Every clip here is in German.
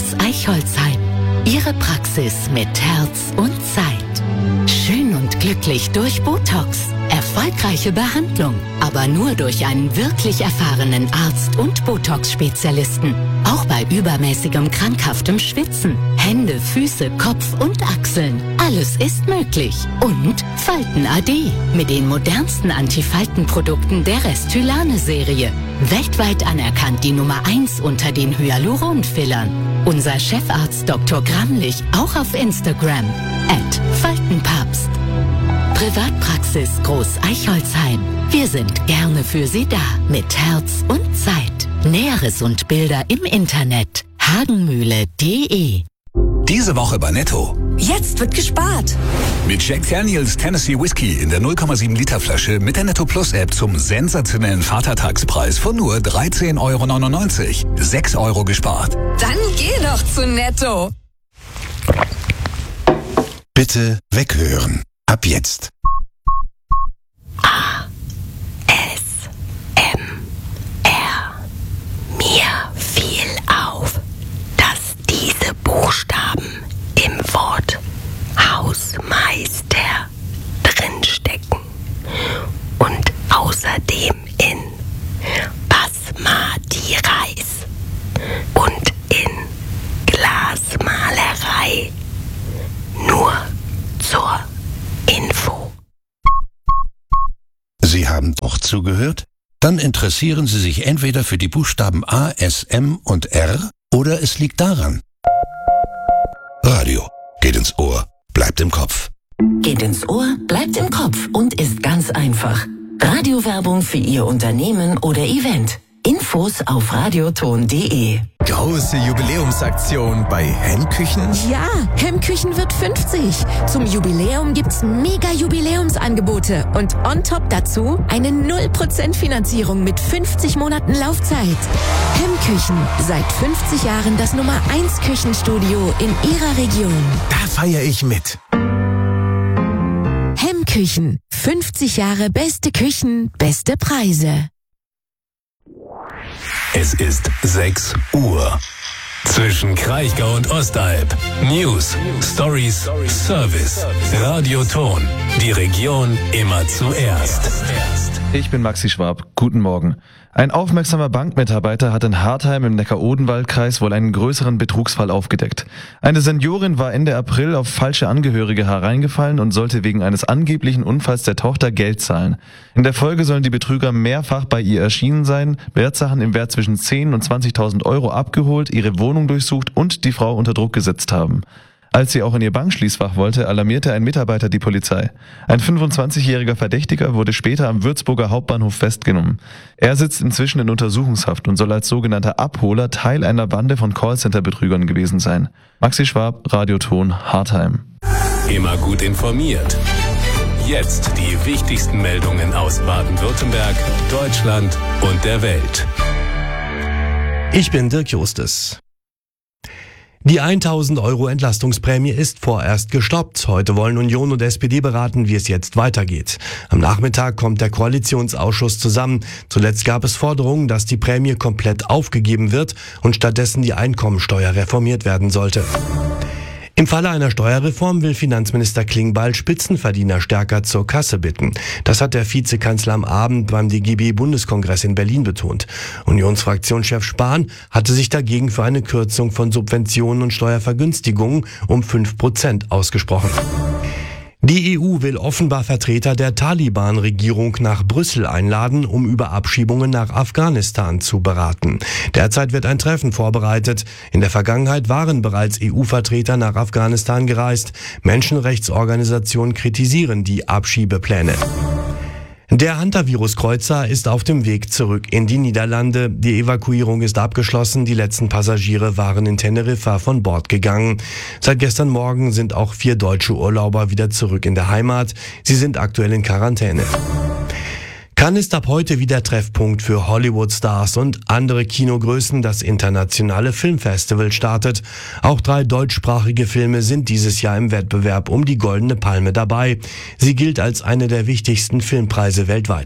Groß-Eichholzheim. Ihre Praxis mit Herz und Zeit. Schön und glücklich durch Botox. Erfolgreiche Behandlung, aber nur durch einen wirklich erfahrenen Arzt und Botox-Spezialisten. Auch bei übermäßigem krankhaftem Schwitzen. Hände, Füße, Kopf und Achseln. Alles ist möglich. Und Falten AD mit den modernsten Antifaltenprodukten der Restylane-Serie. Weltweit anerkannt die Nummer 1 unter den Hyaluron-Fillern. Unser Chefarzt Dr. Gramlich auch auf Instagram @Faltenpapst. Privatpraxis Groß-Eichholzheim. Wir sind gerne für Sie da mit Herz und Zeit. Näheres und Bilder im Internet hagenmühle.de. Diese Woche bei Netto. Jetzt wird gespart. Mit Jack Daniels Tennessee Whiskey in der 0,7 Liter Flasche mit der Netto Plus App zum sensationellen Vatertagspreis von nur 13,99 €. 6 € gespart. Dann geh doch zu Netto. Bitte weghören. Ab jetzt. ASMR. Mir fiel auf, dass diese Buchstaben im Wort Hausmeister drinstecken und außerdem in Basmati Reis und in Glasmalerei. Nur zur Info. Sie haben doch zugehört? Dann interessieren Sie sich entweder für die Buchstaben A, S, M und R oder es liegt daran. Radio geht ins Ohr, bleibt im Kopf. Geht ins Ohr, bleibt im Kopf und ist ganz einfach. Radiowerbung für Ihr Unternehmen oder Event. Infos auf radioton.de. Große Jubiläumsaktion bei Hemmküchen. Ja, Hemmküchen wird 50. Zum Jubiläum gibt's mega Jubiläumsangebote und on top dazu eine 0% Finanzierung mit 50 Monaten Laufzeit. Hemmküchen, seit 50 Jahren das Nummer 1 Küchenstudio in Ihrer Region. Da feiere ich mit. Hemmküchen, 50 Jahre beste Küchen, beste Preise. Es ist 6 Uhr. Zwischen Kraichgau und Ostalb. News, Stories, Service. Radioton. Die Region immer zuerst. Ich bin Maxi Schwab. Guten Morgen. Ein aufmerksamer Bankmitarbeiter hat in Hartheim im Neckar-Odenwald-Kreis wohl einen größeren Betrugsfall aufgedeckt. Eine Seniorin war Ende April auf falsche Angehörige hereingefallen und sollte wegen eines angeblichen Unfalls der Tochter Geld zahlen. In der Folge sollen die Betrüger mehrfach bei ihr erschienen sein, Wertsachen im Wert zwischen 10.000 und 20.000 € abgeholt, ihre Wohnung durchsucht und die Frau unter Druck gesetzt haben. Als sie auch in ihr Bankschließfach wollte, alarmierte ein Mitarbeiter die Polizei. Ein 25-jähriger Verdächtiger wurde später am Würzburger Hauptbahnhof festgenommen. Er sitzt inzwischen in Untersuchungshaft und soll als sogenannter Abholer Teil einer Bande von Callcenter-Betrügern gewesen sein. Maxi Schwab, Radioton, Hartheim. Immer gut informiert. Jetzt die wichtigsten Meldungen aus Baden-Württemberg, Deutschland und der Welt. Ich bin Dirk Justes. Die 1.000 € Entlastungsprämie ist vorerst gestoppt. Heute wollen Union und SPD beraten, wie es jetzt weitergeht. Am Nachmittag kommt der Koalitionsausschuss zusammen. Zuletzt gab es Forderungen, dass die Prämie komplett aufgegeben wird und stattdessen die Einkommensteuer reformiert werden sollte. Im Falle einer Steuerreform will Finanzminister Klingbeil Spitzenverdiener stärker zur Kasse bitten. Das hat der Vizekanzler am Abend beim DGB-Bundeskongress in Berlin betont. Unionsfraktionschef Spahn hatte sich dagegen für eine Kürzung von Subventionen und Steuervergünstigungen um 5% ausgesprochen. Die EU will offenbar Vertreter der Taliban-Regierung nach Brüssel einladen, um über Abschiebungen nach Afghanistan zu beraten. Derzeit wird ein Treffen vorbereitet. In der Vergangenheit waren bereits EU-Vertreter nach Afghanistan gereist. Menschenrechtsorganisationen kritisieren die Abschiebepläne. Der Hantavirus-Kreuzer ist auf dem Weg zurück in die Niederlande. Die Evakuierung ist abgeschlossen. Die letzten Passagiere waren in Teneriffa von Bord gegangen. Seit gestern Morgen sind auch 4 deutsche Urlauber wieder zurück in der Heimat. Sie sind aktuell in Quarantäne. Cannes ist ab heute wieder Treffpunkt für Hollywood-Stars und andere Kinogrößen. Das internationale Filmfestival startet. Auch 3 deutschsprachige Filme sind dieses Jahr im Wettbewerb um die Goldene Palme dabei. Sie gilt als eine der wichtigsten Filmpreise weltweit.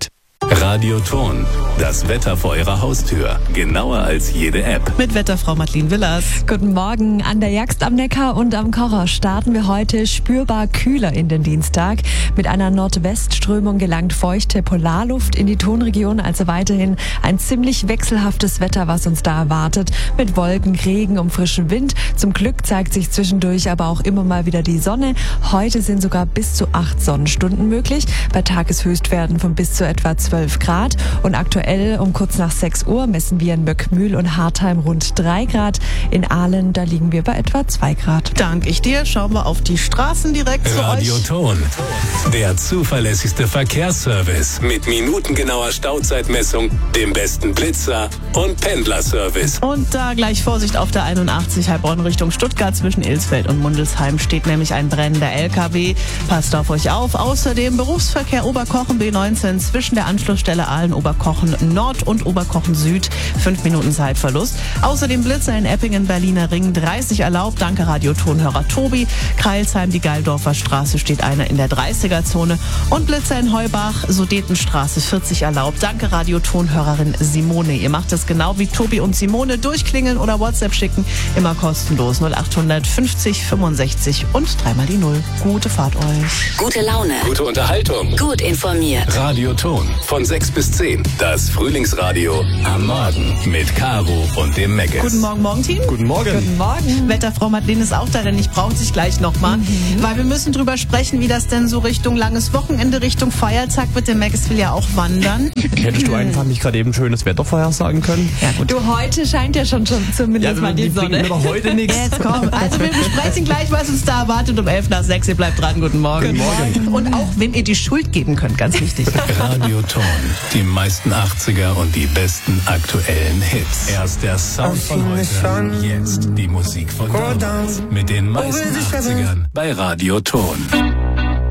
Radioton, das Wetter vor Ihrer Haustür. Genauer als jede App. Mit Wetterfrau Madeleine Willers. Guten Morgen. An der Jagst am Neckar und am Kocher starten wir heute spürbar kühler in den Dienstag. Mit einer Nordwestströmung gelangt feuchte Polarluft in die Tonregion, also weiterhin ein ziemlich wechselhaftes Wetter, was uns da erwartet. Mit Wolken, Regen und frischem Wind. Zum Glück zeigt sich zwischendurch aber auch immer mal wieder die Sonne. Heute sind sogar bis zu 8 Sonnenstunden möglich. Bei Tageshöchstwerten von bis zu etwa 12 Grad. Und aktuell um kurz nach 6 Uhr messen wir in Möckmühl und Hartheim rund 3 Grad. In Aalen, da liegen wir bei etwa 2 Grad. Dank ich dir. Schauen wir auf die Straßen direkt zu euch. Radioton, der zuverlässigste Verkehrsservice mit minutengenauer Stauzeitmessung, dem besten Blitzer und Pendlerservice. Und da gleich Vorsicht auf der 81 Heilbronn Richtung Stuttgart zwischen Ilsfeld und Mundelsheim steht nämlich ein brennender LKW. Passt auf euch auf. Außerdem Berufsverkehr Oberkochen B19 zwischen der Anschlussstelle Aalen-Oberkochen Nord und Oberkochen Süd. 5 Minuten Zeitverlust. Außerdem Blitzer in Eppingen, Berliner Ring 30 erlaubt. Danke Radiotonhörer Tobi. Kreilsheim, die Geildorfer Straße steht einer in der 30er-Zone. Und Blitzer in Heubach, Sudetenstraße 40 erlaubt. Danke Radiotonhörerin Simone. Ihr macht es genau wie Tobi und Simone. Durchklingeln oder WhatsApp schicken. Immer kostenlos. 0800 50 65 und 3 die 0. Gute Fahrt euch. Gute Laune. Gute Unterhaltung. Gut informiert. Radioton von 6 bis 10. Das Frühlingsradio am Morgen mit Caro und dem Meckes. Guten Morgen, Morgenteam. Guten Morgen. Guten Morgen. Wetterfrau Madeleine ist auch da, denn ich brauche dich gleich nochmal. Weil wir müssen drüber sprechen, wie das denn so Richtung langes Wochenende, Richtung Feiertag wird. Der Meckes will ja auch wandern. Hättest du einfach nicht gerade eben schönes Wetter vorhersagen können? Ja, gut. Du, heute scheint ja schon zumindest mal die Sonne. Mir doch heute nichts. Jetzt komm. Also wir besprechen gleich, was uns da erwartet um 11 nach 6. Ihr bleibt dran. Guten Morgen. Guten Morgen. Und auch, wem ihr die Schuld geben könnt, ganz wichtig. Radioton, die meisten 80er und die besten aktuellen Hits. Erst der Sound von heute, jetzt die Musik von damals. Mit den meisten 80ern bei Radioton.